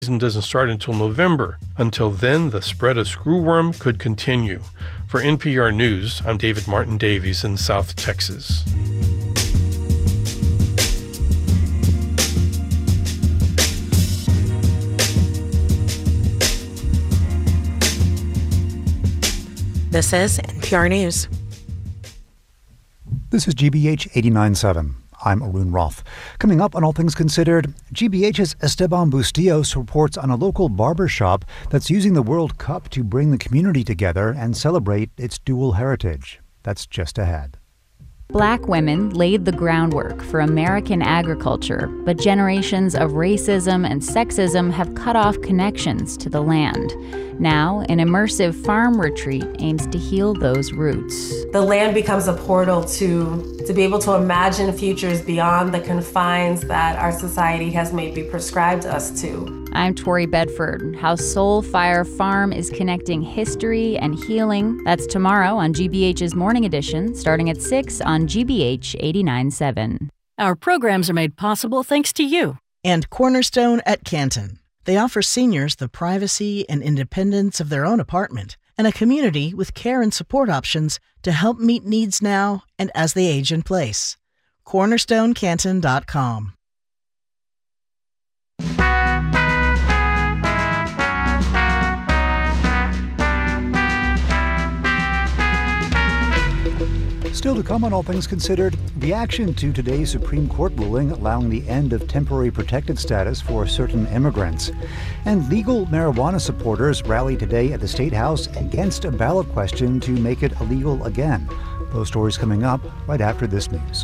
season doesn't start until November. Until then, the spread of screwworm could continue. For NPR News, I'm David Martin Davies in South Texas. This is NPR News. This is GBH 89.7. I'm Arun Roth. Coming up on All Things Considered, GBH's Esteban Bustillos reports on a local barber shop that's using the World Cup to bring the community together and celebrate its dual heritage. That's just ahead. Black women laid the groundwork for American agriculture, but generations of racism and sexism have cut off connections to the land. Now, an immersive farm retreat aims to heal those roots. The land becomes a portal to be able to imagine futures beyond the confines that our society has maybe prescribed us to. I'm Tori Bedford. How Soul Fire Farm is connecting history and healing. That's tomorrow on GBH's Morning Edition, starting at 6 on GBH 89.7. Our programs are made possible thanks to you. And Cornerstone at Canton. They offer seniors the privacy and independence of their own apartment and a community with care and support options to help meet needs now and as they age in place. CornerstoneCanton.com. Still to come on All Things Considered, reaction to today's Supreme Court ruling allowing the end of temporary protected status for certain immigrants. And legal marijuana supporters rally today at the State House against a ballot question to make it illegal again. Those stories coming up right after this news.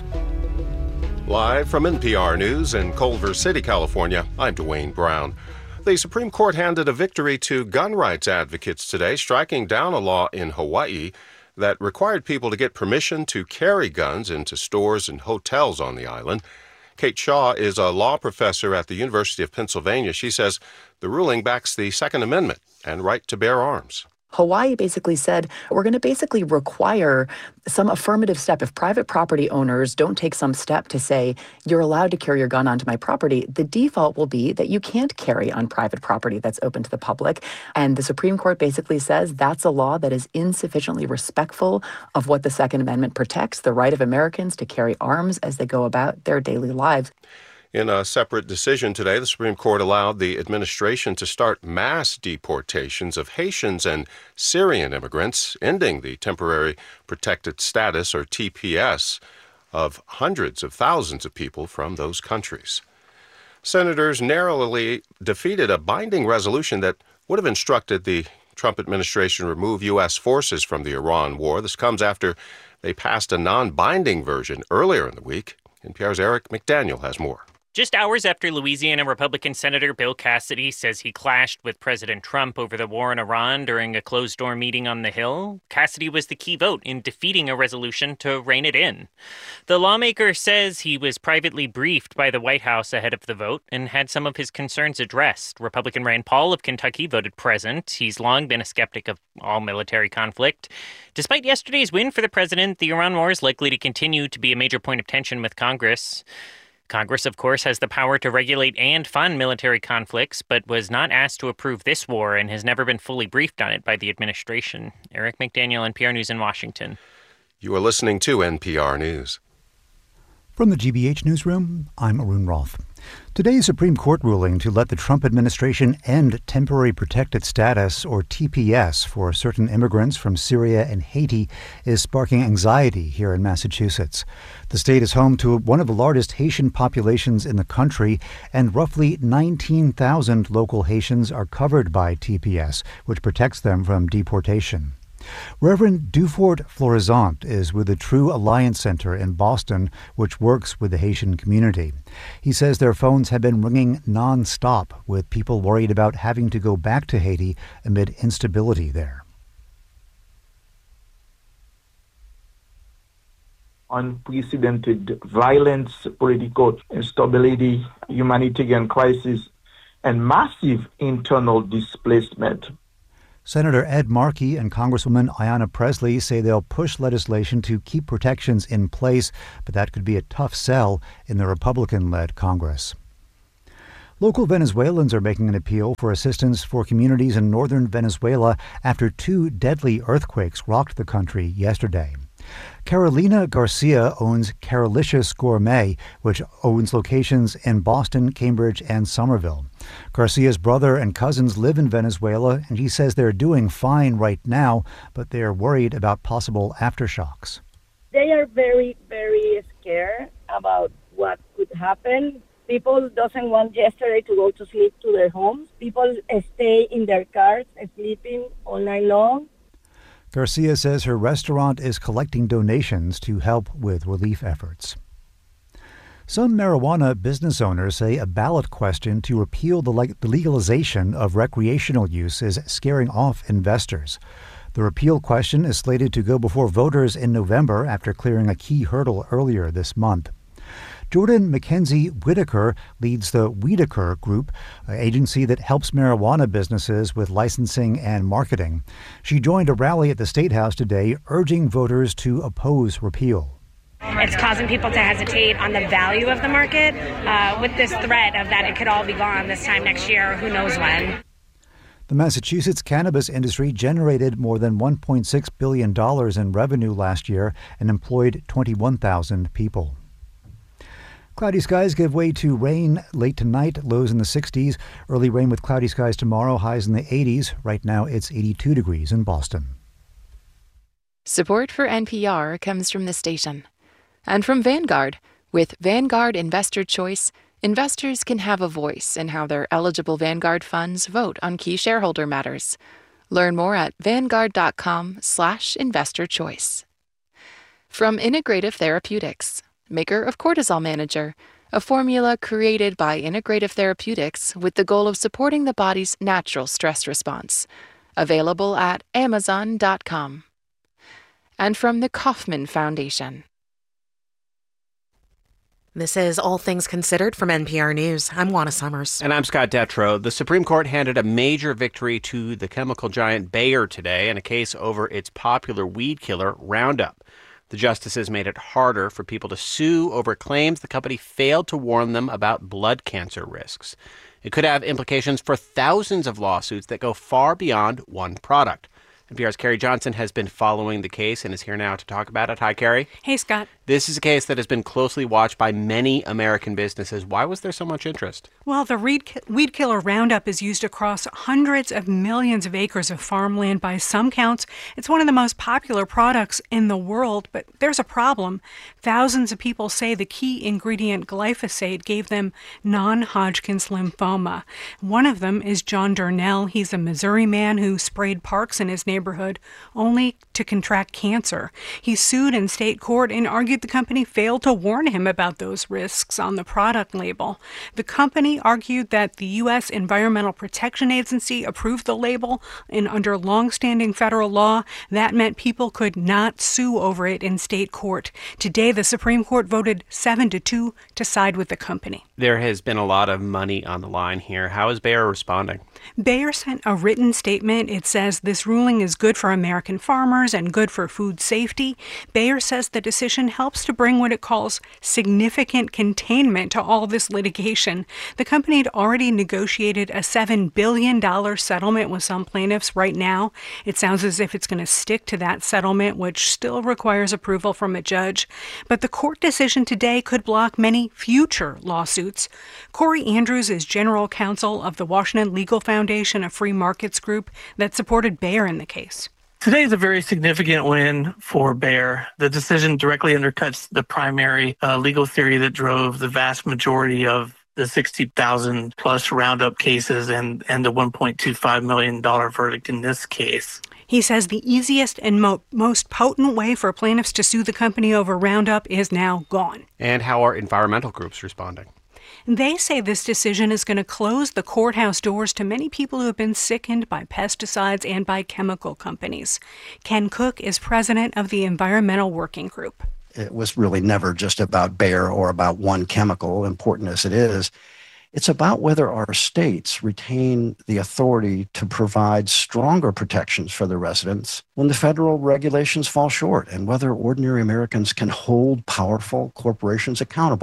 Live from NPR News in Culver City, California, I'm Dwayne Brown. The Supreme Court handed a victory to gun rights advocates today, striking down a law in Hawaii that required people to get permission to carry guns into stores and hotels on the island. Kate Shaw is a law professor at the University of Pennsylvania. She says the ruling backs the Second Amendment and right to bear arms. Hawaii basically said, we're going to basically require some affirmative step. If private property owners don't take some step to say, you're allowed to carry your gun onto my property, the default will be that you can't carry on private property that's open to the public. And the Supreme Court basically says that's a law that is insufficiently respectful of what the Second Amendment protects, the right of Americans to carry arms as they go about their daily lives. In a separate decision today, the Supreme Court allowed the administration to start mass deportations of Haitians and Syrian immigrants, ending the temporary protected status, or TPS, of hundreds of thousands of people from those countries. Senators narrowly defeated a binding resolution that would have instructed the Trump administration remove U.S. forces from the Iran war. This comes after they passed a non-binding version earlier in the week. NPR's Eric McDaniel has more. Just hours after Louisiana Republican Senator Bill Cassidy says he clashed with President Trump over the war in Iran during a closed-door meeting on the Hill, Cassidy was the key vote in defeating a resolution to rein it in. The lawmaker says he was privately briefed by the White House ahead of the vote and had some of his concerns addressed. Republican Rand Paul of Kentucky voted present. He's long been a skeptic of all military conflict. Despite yesterday's win for the president, the Iran war is likely to continue to be a major point of tension with Congress. Congress, of course, has the power to regulate and fund military conflicts, but was not asked to approve this war and has never been fully briefed on it by the administration. Eric McDaniel, NPR News in Washington. You are listening to NPR News. From the GBH Newsroom, I'm Arun Roth. Today's Supreme Court ruling to let the Trump administration end temporary protected status, or TPS, for certain immigrants from Syria and Haiti is sparking anxiety here in Massachusetts. The state is home to one of the largest Haitian populations in the country, and roughly 19,000 local Haitians are covered by TPS, which protects them from deportation. Reverend Dufort Florisant is with the True Alliance Center in Boston, which works with the Haitian community. He says their phones have been ringing nonstop, with people worried about having to go back to Haiti amid instability there. Unprecedented violence, political instability, humanitarian crisis, and massive internal displacement. Senator Ed Markey and Congresswoman Ayanna Pressley say they'll push legislation to keep protections in place, but that could be a tough sell in the Republican-led Congress. Local Venezuelans are making an appeal for assistance for communities in northern Venezuela after 2 deadly earthquakes rocked the country yesterday. Carolina Garcia owns Carolicious Gourmet, which owns locations in Boston, Cambridge, and Somerville. Garcia's brother and cousins live in Venezuela, and he says they're doing fine right now, but they're worried about possible aftershocks. They are very, very scared about what could happen. People doesn't want yesterday to go to sleep to their homes. People stay in their cars, sleeping all night long. Garcia says her restaurant is collecting donations to help with relief efforts. Some marijuana business owners say a ballot question to repeal the legalization of recreational use is scaring off investors. The repeal question is slated to go before voters in November after clearing a key hurdle earlier this month. Jordan Mackenzie Whitaker leads the Whitaker Group, an agency that helps marijuana businesses with licensing and marketing. She joined a rally at the State House today urging voters to oppose repeal. It's causing people to hesitate on the value of the market with this threat of that it could all be gone this time next year, who knows when. The Massachusetts cannabis industry generated more than $1.6 billion in revenue last year and employed 21,000 people. Cloudy skies give way to rain late tonight, lows in the 60s. Early rain with cloudy skies tomorrow, highs in the 80s. Right now it's 82 degrees in Boston. Support for NPR comes from the station and from Vanguard. With Vanguard Investor Choice, investors can have a voice in how their eligible Vanguard funds vote on key shareholder matters. Learn more at vanguard.com/investorchoice. From Integrative Therapeutics, maker of Cortisol Manager, a formula created by Integrative Therapeutics with the goal of supporting the body's natural stress response. Available at Amazon.com. And from the Kauffman Foundation. This is All Things Considered from NPR News. I'm Juana Summers. And I'm Scott Detrow. The Supreme Court handed a major victory to the chemical giant Bayer today in a case over its popular weed killer, Roundup. The justices made it harder for people to sue over claims the company failed to warn them about blood cancer risks. It could have implications for thousands of lawsuits that go far beyond one product. NPR's Carrie Johnson has been following the case and is here now to talk about it. Hi, Carrie. Hey, Scott. This is a case that has been closely watched by many American businesses. Why was there so much interest? Well, the weed killer Roundup is used across hundreds of millions of acres of farmland. By some counts, it's one of the most popular products in the world, but there's a problem. Thousands of people say the key ingredient glyphosate gave them non-Hodgkin's lymphoma. One of them is John Darnell. He's a Missouri man who sprayed parks in his neighborhood only to contract cancer. He sued in state court and argued the company failed to warn him about those risks on the product label. The company argued that the U.S. Environmental Protection Agency approved the label, and under longstanding federal law, that meant people could not sue over it in state court. Today, the Supreme Court voted 7-2 to side with the company. There has been a lot of money on the line here. How is Bayer responding? Bayer sent a written statement. It says this ruling is good for American farmers and good for food safety. Bayer says the decision helps to bring what it calls significant containment to all this litigation. The company had already negotiated a $7 billion settlement with some plaintiffs right now. It sounds as if it's going to stick to that settlement, which still requires approval from a judge. But the court decision today could block many future lawsuits. Corey Andrews is general counsel of the Washington Legal Foundation, a free markets group that supported Bayer in the case. Today is a very significant win for Bayer. The decision directly undercuts the primary legal theory that drove the vast majority of the 60,000 plus Roundup cases and the $1.25 million verdict in this case. He says the easiest and most potent way for plaintiffs to sue the company over Roundup is now gone. And how are environmental groups responding? They say this decision is going to close the courthouse doors to many people who have been sickened by pesticides and by chemical companies. Ken Cook is president of the Environmental Working Group. It was really never just about Bayer or about one chemical, important as it is. It's about whether our states retain the authority to provide stronger protections for their residents when the federal regulations fall short, and whether ordinary Americans can hold powerful corporations accountable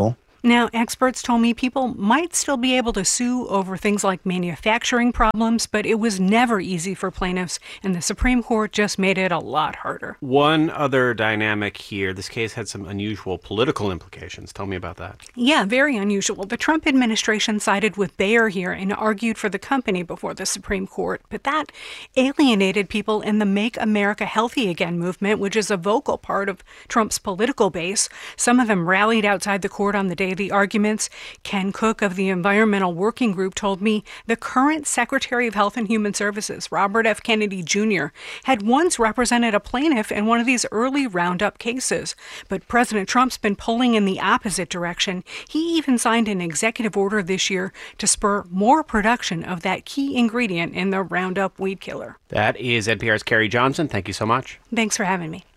Now, experts told me people might still be able to sue over things like manufacturing problems, but it was never easy for plaintiffs, and the Supreme Court just made it a lot harder. One other dynamic here, this case had some unusual political implications. Tell me about that. Yeah, very unusual. The Trump administration sided with Bayer here and argued for the company before the Supreme Court, but that alienated people in the Make America Healthy Again movement, which is a vocal part of Trump's political base. Some of them rallied outside the court on the day of the arguments. Ken Cook of the Environmental Working Group told me the current Secretary of Health and Human Services, Robert F. Kennedy Jr., had once represented a plaintiff in one of these early Roundup cases. But President Trump's been pulling in the opposite direction. He even signed an executive order this year to spur more production of that key ingredient in the Roundup weed killer. That is NPR's Carrie Johnson. Thank you so much. Thanks for having me.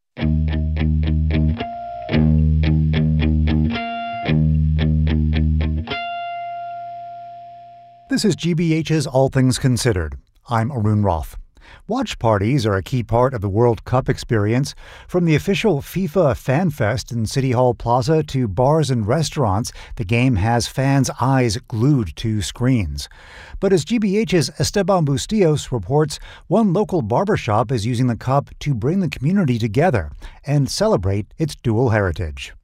This is GBH's All Things Considered. I'm Arun Roth. Watch parties are a key part of the World Cup experience. From the official FIFA Fan Fest in City Hall Plaza to bars and restaurants, the game has fans' eyes glued to screens. But as GBH's Esteban Bustillos reports, one local barbershop is using the cup to bring the community together and celebrate its dual heritage.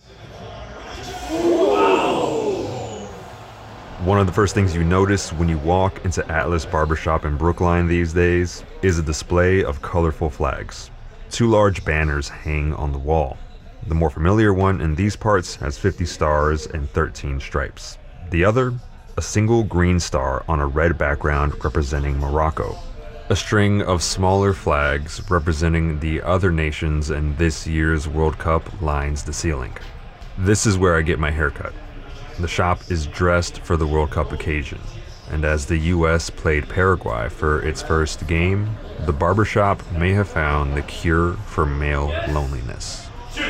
One of the first things you notice when you walk into Atlas Barbershop in Brookline these days is a display of colorful flags. 2 large banners hang on the wall. The more familiar one in these parts has 50 stars and 13 stripes. The other, a single green star on a red background representing Morocco. A string of smaller flags representing the other nations in this year's World Cup lines the ceiling. This is where I get my haircut. The shop is dressed for the World Cup occasion, and as the U.S. played Paraguay for its first game, the barbershop may have found the cure for male loneliness.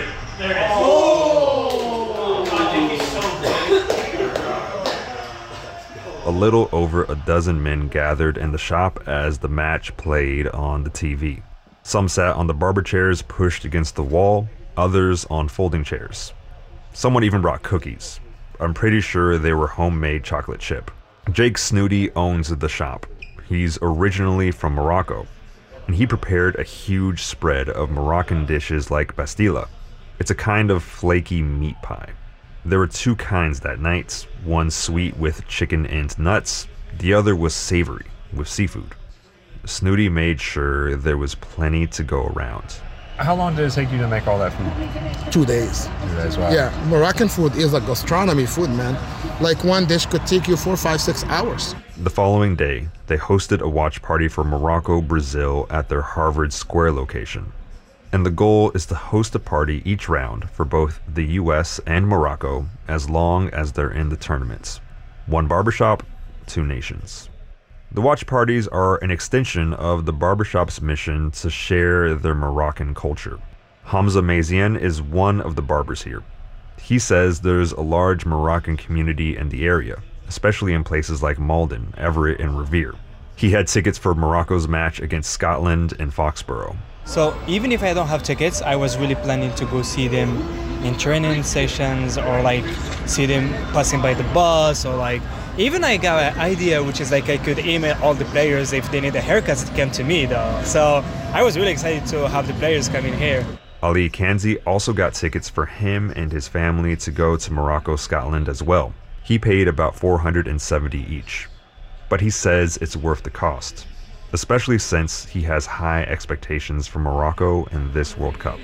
A little over a dozen men gathered in the shop as the match played on the TV. Some sat on the barber chairs pushed against the wall, others on folding chairs. Someone even brought cookies. I'm pretty sure they were homemade chocolate chip. Jake Snooty owns the shop. He's originally from Morocco, and he prepared a huge spread of Moroccan dishes like pastilla. It's a kind of flaky meat pie. There were 2 kinds that night, one sweet with chicken and nuts, the other was savory with seafood. Snooty made sure there was plenty to go around. How long did it take you to make all that food? 2 days. 2 days, wow. Yeah, Moroccan food is a gastronomy food, man. Like one dish could take you 4, 5, 6 hours. The following day, they hosted a watch party for Morocco, Brazil at their Harvard Square location. And the goal is to host a party each round for both the US and Morocco as long as they're in the tournaments. 1 barbershop, 2 nations. The watch parties are an extension of the barbershop's mission to share their Moroccan culture. Hamza Mazian is one of the barbers here. He says there's a large Moroccan community in the area, especially in places like Malden, Everett, and Revere. He had tickets for Morocco's match against Scotland in Foxborough. So even if I don't have tickets, I was really planning to go see them in training sessions or like see them passing by the bus or like even I got an idea, which is like I could email all the players if they need a haircut to come to me though. So I was really excited to have the players come in here. Ali Kanzi also got tickets for him and his family to go to Morocco, Scotland as well. He paid about $470 each. But he says it's worth the cost, especially since he has high expectations for Morocco in this World Cup.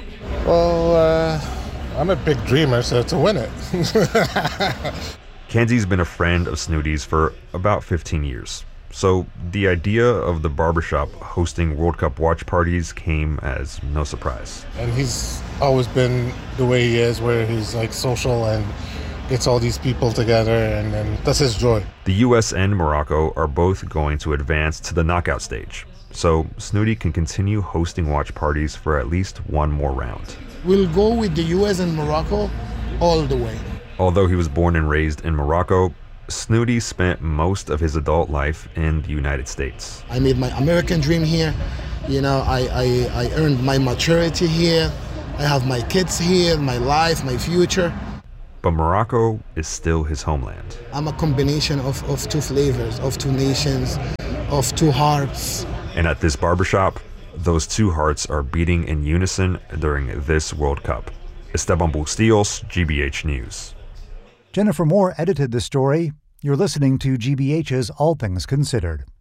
Well, I'm a big dreamer, so to win it. Kanzi's been a friend of Snooty's for about 15 years, so the idea of the barbershop hosting World Cup watch parties came as no surprise. And he's always been the way he is, where he's like social and gets all these people together, and that's his joy. The US and Morocco are both going to advance to the knockout stage, so Snooty can continue hosting watch parties for at least 1 more round. We'll go with the US and Morocco all the way. Although he was born and raised in Morocco, Snooty spent most of his adult life in the United States. I made my American dream here. You know, I earned my maturity here. I have my kids here, my life, my future. but Morocco is still his homeland. I'm a combination of two flavors, of two nations, of two hearts. And at this barbershop, those two hearts are beating in unison during this World Cup. Esteban Bustillos, GBH News. Jennifer Moore edited the story. You're listening to GBH's All Things Considered.